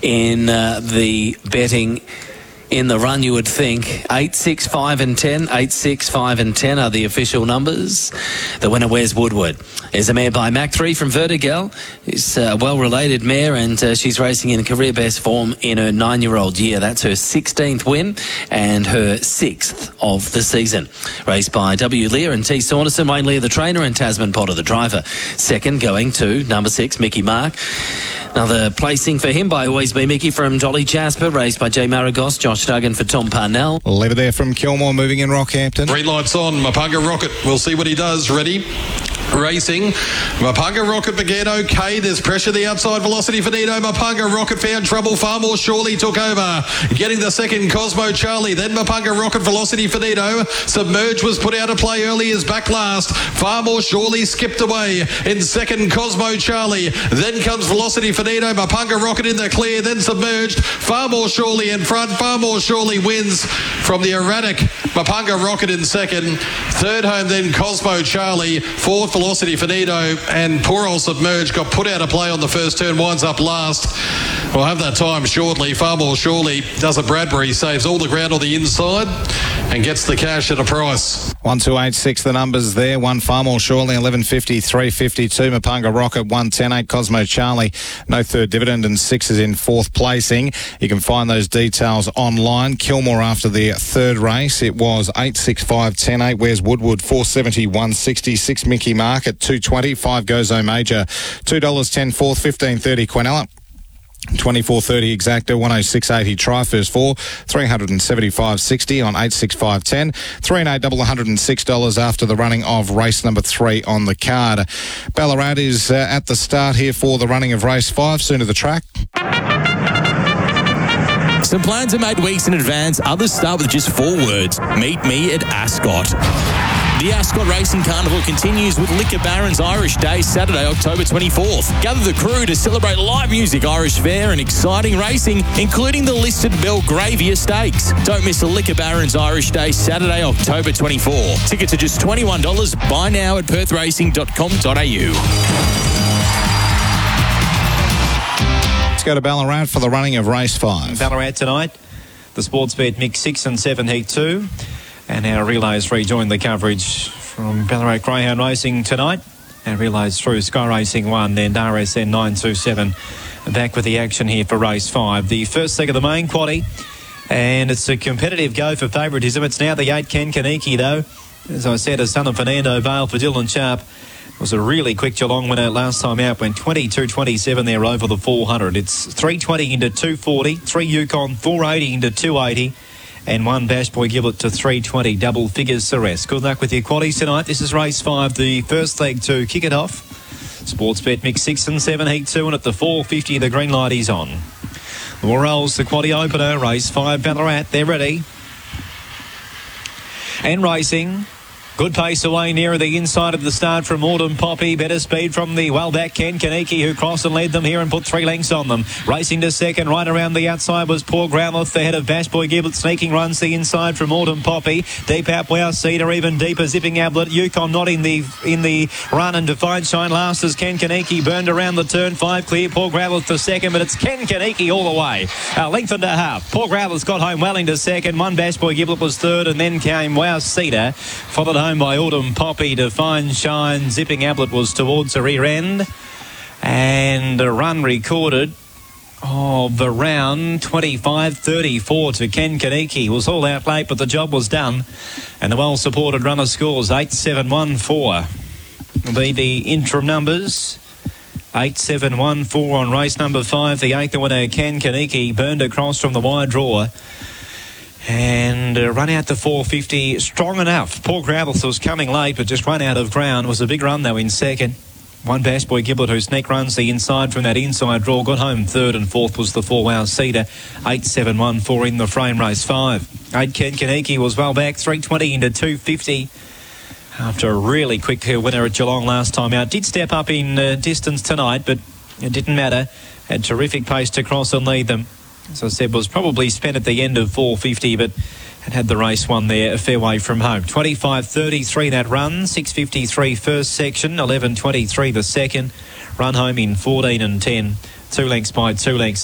in the betting in the run, you would think. 8, 6, 5 and 10. 8, 6, 5 and 10 are the official numbers. The winner, Where's Woodward, is a mare by Mac 3 from Vertigal. It's a well-related mare, and she's racing in career best form in her 9-year-old year. That's her 16th win and her 6th of the season. Raced by W. Lear and T. Saunderson, Wayne Lear the trainer and Tasman Potter the driver. Second going to number 6, Mickey Mark. Another placing for him by Always Be Mickey from Dolly Jasper, raced by J. Maragos, Josh Duggan for Tom Parnell. Lever there from Kilmore, moving in Rockhampton. Green lights on, Mapunga Rocket. We'll see what he does. Ready? Racing. Mapunga Rocket began okay. There's pressure the outside. Velocity Finito. Mapunga Rocket found trouble. Far More Surely took over. Getting the second, Cosmo Charlie. Then Mapunga Rocket, Velocity Finito. Submerge was put out of play early as back last. Far More Surely skipped away in second, Cosmo Charlie. Then comes Velocity Finito. Mapunga Rocket in the clear. Then Submerged. Far More Surely in front. Far More Surely wins from the erratic Mapunga Rocket in second. Third home then Cosmo Charlie. Fourth, Velocity Finito, and poor old Submerged got put out of play on the first turn, winds up last. We'll have that time shortly. Far More Surely does a Bradbury, saves all the ground on the inside and gets the cash at a price. 1, 2, 8, 6, the numbers there. 1 Far More Surely, 11.50, 3.52. Mapunga Rocket, 1.10, 8 Cosmo Charlie. No third dividend, and 6 is in fourth placing. You can find those details online. Kilmore after the third race. It was 8, 6, 5, 10, 8. Where's Woodward, 4.70, 1.60. 6 Mickey Mark at 2.20. 5 Gozo Major, $2.10 fourth, 15.30 Quinella. 24.30 Exacta, 106.80 Try First 4, 375.60 on 865.10, 3 and 8 double $106 after the running of race number 3 on the card. Ballarat is at the start here for the running of race 5, soon to the track. Some plans are made weeks in advance, others start with just 4 words. Meet me at Ascot. The Ascot Racing Carnival continues with Liquor Barons Irish Day, Saturday, October 24th. Gather the crew to celebrate live music, Irish fare and exciting racing, including the listed Belgravia Stakes. Don't miss the Liquor Barons Irish Day, Saturday, October 24th. Tickets are just $21. Buy now at perthracing.com.au. Let's go to Ballarat for the running of race 5. Ballarat tonight, the Sportsbet Mix 6 and 7 Heat 2. And our relays rejoin the coverage from Ballarat Greyhound Racing tonight. And relays through Sky Racing 1, then RSN 927. Back with the action here for race 5. The first leg of the main quaddie. And it's a competitive go for favouritism. It's now the 8 Ken Kaniki, though. As I said, a son of Fernando Vale for Dylan Sharp. Was a really quick Geelong winner last time out. Went 22.27 there over the 400. It's 3.20 into 2.40. 3 Yukon, 4.80 into 2.80. And 1 Bash Boy Giblet to 3.20, double figures the rest. Good luck with your quaddies tonight. This is race 5, the first leg to kick it off. Sportsbet Mix 6 and 7 Heat 2, and at the 4.50 the green light is on. The rolls, the quaddie opener, race 5 Ballarat, they're ready. And racing. Good pace away nearer the inside of the start from Autumn Poppy. Better speed from the well-back Ken Kaniki, who crossed and led them here and put 3 lengths on them. Racing to second, right around the outside was Paul Groundworth, the head of Bash Boy Giblet. Sneaking runs the inside from Autumn Poppy. Deep out Wow Cedar, even deeper Zipping Ablet. Yukon not in the run, and Divine Shine last as Ken Kaniki burned around the turn. 5 clear, Paul Groundworth for second, but it's Ken Kaniki all the way. A length and a half. Paul Groundworth got home well into second. 1 Bash Boy Giblet was third, and then came Wow Cedar, followed home by Autumn Poppy. Divine Shine, Zipping Ablet was towards the rear end, and a run recorded of around 25.34 to Ken Kaniki. Was all out late, but the job was done, and the well-supported runner scores 8.714. Will be the interim numbers. 8.714 on race number 5. The 8th winner, Ken Kaniki, burned across from the wide draw. And run out to 4.50, strong enough. Paul Groundworth was coming late, but just run out of ground. Was a big run, though, in second. 1 Bash Boy Giblet, who sneak runs the inside from that inside draw, got home third, and fourth was the 4 Wow Cedar. 8.714 in the frame race 5. 8 Ken Kaniki was well back, 3.20 into 2.50. After a really quick winner at Geelong last time out. Did step up in distance tonight, but it didn't matter. Had terrific pace to cross and lead them. As I said, was probably spent at the end of 4.50, but had the race won there a fair way from home. 25.33 that run, 6.53 first section, 11.23 the second. Run home in 14 and 10. 2 lengths by 2 lengths.